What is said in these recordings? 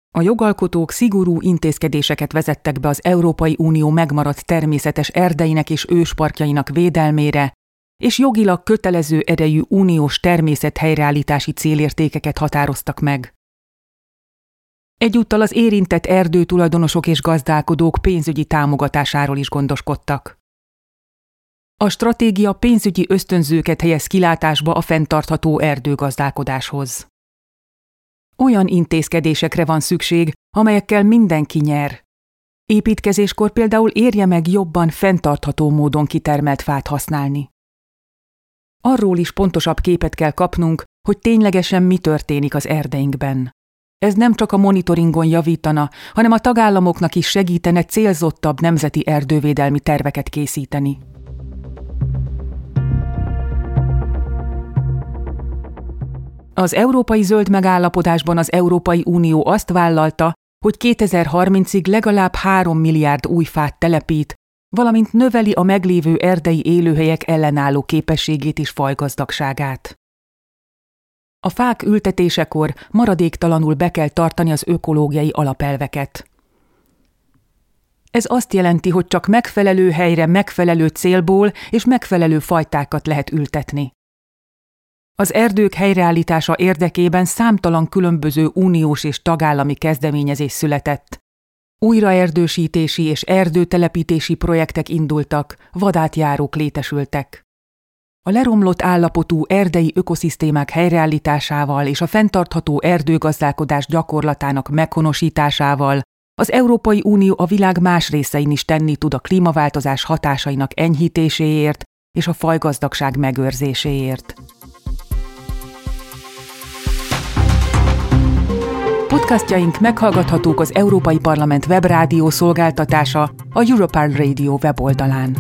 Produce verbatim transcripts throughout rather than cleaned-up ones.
A jogalkotók szigorú intézkedéseket vezettek be az Európai Unió megmaradt természetes erdeinek és ősparkjainak védelmére, és jogilag kötelező erejű uniós természethelyreállítási célértékeket határoztak meg. Egyúttal az érintett erdőtulajdonosok és gazdálkodók pénzügyi támogatásáról is gondoskodtak. A stratégia pénzügyi ösztönzőket helyez kilátásba a fenntartható erdőgazdálkodáshoz. Olyan intézkedésekre van szükség, amelyekkel mindenki nyer. Építkezéskor például érje meg jobban fenntartható módon kitermelt fát használni. Arról is pontosabb képet kell kapnunk, hogy ténylegesen mi történik az erdeinkben. Ez nem csak a monitoringon javítana, hanem a tagállamoknak is segítene célzottabb nemzeti erdővédelmi terveket készíteni. Az Európai Zöld Megállapodásban az Európai Unió azt vállalta, hogy kétezer-harmincig legalább három milliárd új fát telepít, valamint növeli a meglévő erdei élőhelyek ellenálló képességét és fajgazdagságát. A fák ültetésekor maradéktalanul be kell tartani az ökológiai alapelveket. Ez azt jelenti, hogy csak megfelelő helyre, megfelelő célból és megfelelő fajtákat lehet ültetni. Az erdők helyreállítása érdekében számtalan különböző uniós és tagállami kezdeményezés született. Újraerdősítési és erdőtelepítési projektek indultak, vadátjárók létesültek. A leromlott állapotú erdei ökoszisztémák helyreállításával és a fenntartható erdőgazdálkodás gyakorlatának meghonosításával az Európai Unió a világ más részein is tenni tud a klímaváltozás hatásainak enyhítéséért és a fajgazdagság megőrzéséért. Podcastjaink meghallgathatók az Európai Parlament webrádió szolgáltatása, a Europarl Radio weboldalán.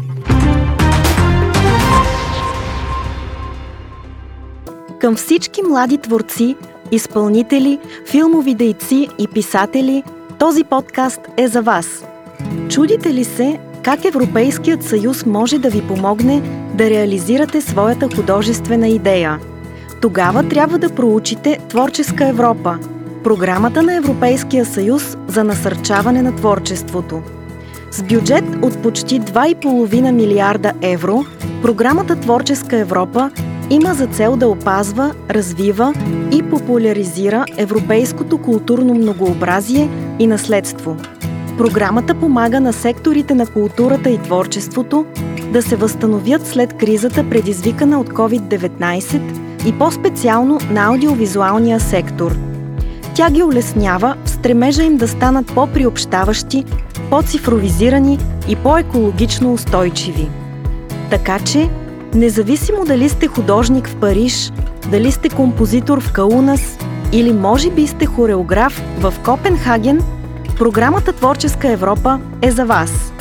Към всички млади творци, изпълнители, филмови дейци и писатели, този подкаст е за вас. Чудите ли се как Европейският съюз може да ви помогне да реализирате своята художествена идея? Тогава трябва да проучите Творческа Европа, програмата на Европейския съюз за насърчаване на творчеството. С бюджет от почти два и половина милиарда евро, програмата Творческа Европа има за цел да опазва, развива и популяризира европейското културно многообразие и наследство. Програмата помага на секторите на културата и творчеството да се възстановят след кризата, предизвикана от ковид деветнайсет и по-специално на аудиовизуалния сектор. Тя ги улеснява в стремежа им да станат по-приобщаващи, по-цифровизирани и по-екологично устойчиви. Така че, независимо дали сте художник в Париж, дали сте композитор в Каунас или може би сте хореограф в Копенхаген, програмата Творческа Европа е за вас.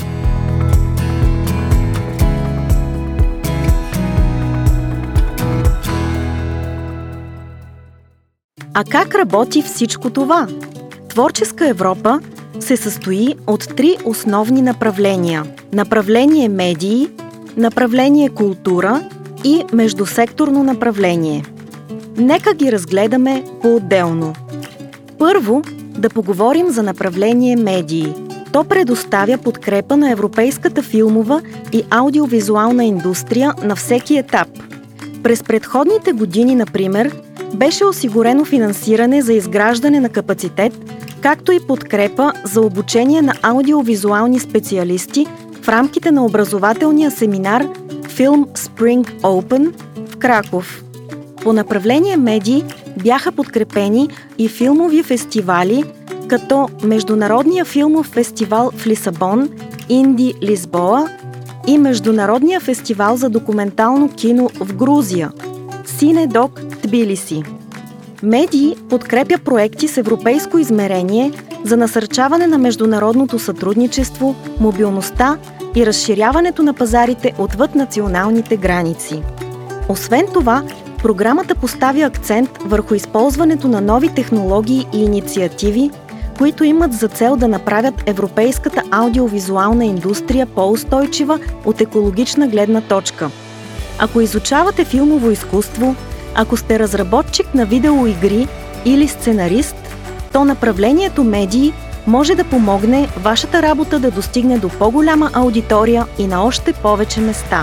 А как работи всичко това? Творческа Европа се състои от три основни направления. Направление медии, направление култура и междусекторно направление. Нека ги разгледаме по-отделно. Първо, да поговорим за направление медии. То предоставя подкрепа на европейската филмова и аудиовизуална индустрия на всеки етап. През предходните години, например, беше осигурено финансиране за изграждане на капацитет, както и подкрепа за обучение на аудиовизуални специалисти в рамките на образователния семинар Film Spring Open в Краков. По направление медии бяха подкрепени и филмови фестивали, като Международния филмов фестивал в Лисабон, Инди Лизбоа и Международния фестивал за документално кино в Грузия, Синедок Тбилиси. Медии подкрепя проекти с европейско измерение за насърчаване на международното сътрудничество, мобилността и разширяването на пазарите отвъд националните граници. Освен това, програмата поставя акцент върху използването на нови технологии и инициативи, които имат за цел да направят европейската аудиовизуална индустрия по-устойчива от екологична гледна точка. Ако изучавате филмово изкуство, ако сте разработчик на видеоигри или сценарист, то направлението медии може да помогне вашата работа да достигне до по-голяма аудитория и на още повече места.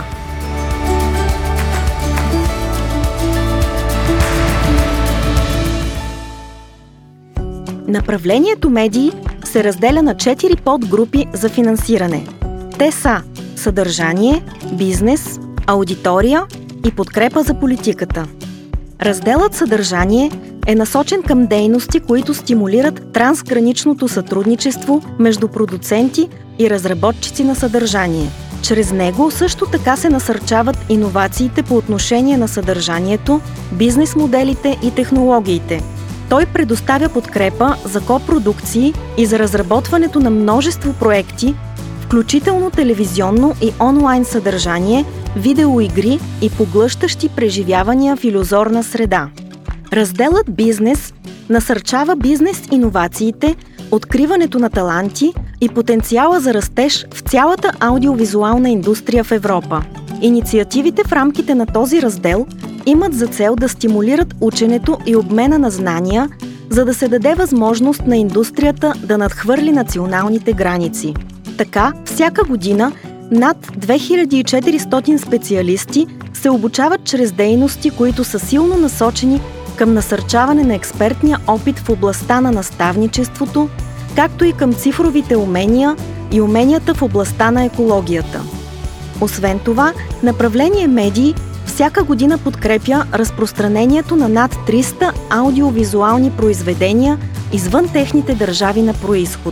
Направлението медии се разделя на четири подгрупи за финансиране. Те са съдържание, бизнес, аудитория и подкрепа за политиката. Разделът съдържание е насочен към дейности, които стимулират трансграничното сътрудничество между продуценти и разработчици на съдържание. Чрез него също така се насърчават иновациите по отношение на съдържанието, бизнес моделите и технологиите. Той предоставя подкрепа за копродукции и за разработването на множество проекти, включително телевизионно и онлайн съдържание, видеоигри и поглъщащи преживявания в илюзорна среда. Разделът бизнес насърчава бизнес иновациите, откриването на таланти и потенциала за растеж в цялата аудиовизуална индустрия в Европа. Инициативите в рамките на този раздел имат за цел да стимулират ученето и обмена на знания, за да се даде възможност на индустрията да надхвърли националните граници. Така, всяка година над две хиляди и четиристотин специалисти се обучават чрез дейности, които са силно насочени към насърчаване на експертния опит в областта на наставничеството, както и към цифровите умения и уменията в областта на екологията. Освен това, направление медии всяка година подкрепя разпространението на над триста аудиовизуални произведения извън техните държави на произход.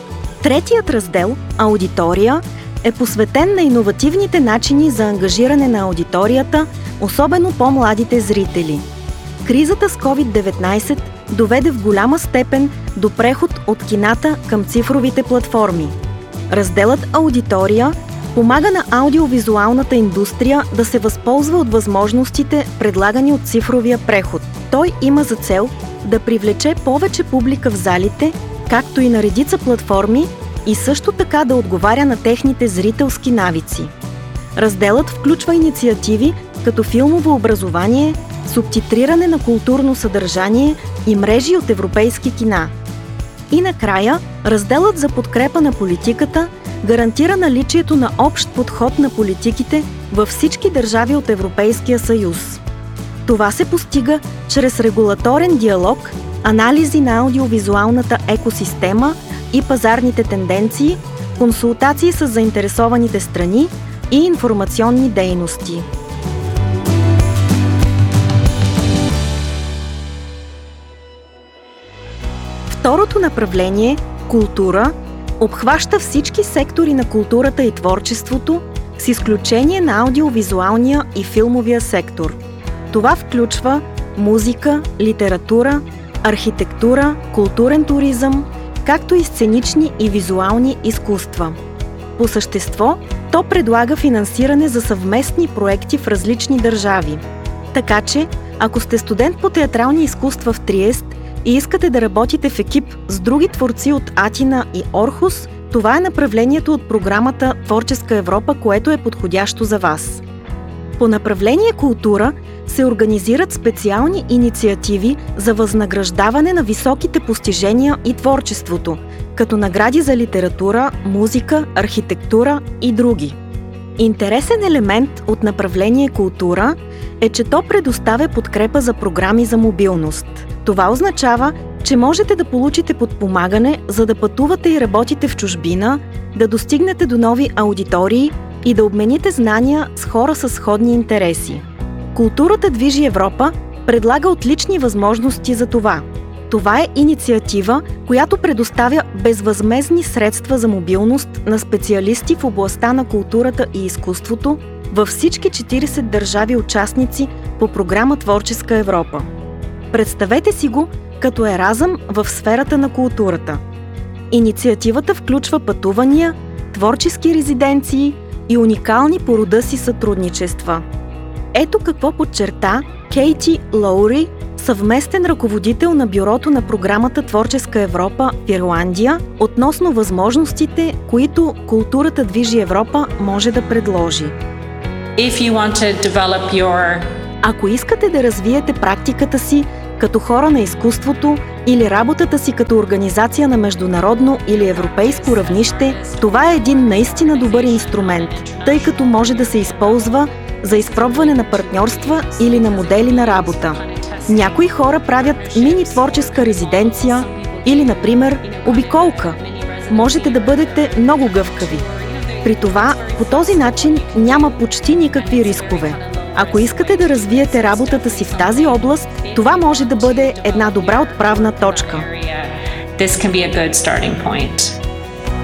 Третият раздел – аудитория – е посветен на иновативните начини за ангажиране на аудиторията, особено по-младите зрители. Кризата с ковид деветнайсет доведе в голяма степен до преход от кината към цифровите платформи. Разделът аудитория помага на аудиовизуалната индустрия да се възползва от възможностите, предлагани от цифровия преход. Той има за цел да привлече повече публика в залите, както и на редица платформи, и също така да отговаря на техните зрителски навици. Разделът включва инициативи като филмово образование, субтитриране на културно съдържание и мрежи от европейски кина. И накрая, разделът за подкрепа на политиката гарантира наличието на общ подход на политиките във всички държави от Европейския съюз. Това се постига чрез регулаторен диалог, анализи на аудиовизуалната екосистема и пазарните тенденции, консултации с заинтересованите страни и информационни дейности. Второто направление – култура – обхваща всички сектори на културата и творчеството, с изключение на аудиовизуалния и филмовия сектор. Това включва музика, литература, архитектура, културен туризъм, както и сценични и визуални изкуства. По същество, то предлага финансиране за съвместни проекти в различни държави. Така че, ако сте студент по театрални изкуства в Триест и искате да работите в екип с други творци от Атина и Орхус, това е направлението от програмата Творческа Европа, което е подходящо за вас. По направление култура се организират специални инициативи за възнаграждаване на високите постижения и творчеството, като награди за литература, музика, архитектура и други. Интересен елемент от направление култура е, че то предоставя подкрепа за програми за мобилност. Това означава, че можете да получите подпомагане, за да пътувате и работите в чужбина, да достигнете до нови аудитории и да обмените знания с хора с сходни интереси. Културата движи Европа предлага отлични възможности за това. Това е инициатива, която предоставя безвъзмездни средства за мобилност на специалисти в областта на културата и изкуството във всички четирийсет държави участници по програма Творческа Европа. Представете си го като еразъм в сферата на културата. Инициативата включва пътувания, творчески резиденции и уникални по рода си сътрудничества. Ето какво подчерта Кейти Лоури, съвместен ръководител на бюрото на програмата Творческа Европа в Ирландия, относно възможностите, които културата движи Европа може да предложи. If you want to develop your... Ако искате да развиете практиката си като хора на изкуството или работата си като организация на международно или европейско равнище, това е един наистина добър инструмент, тъй като може да се използва за изпробване на партньорства или на модели на работа. Някои хора правят мини-творческа резиденция или, например, обиколка. Можете да бъдете много гъвкави. При това, по този начин няма почти никакви рискове. Ако искате да развиете работата си в тази област, това може да бъде една добра отправна точка. This can be a good starting point.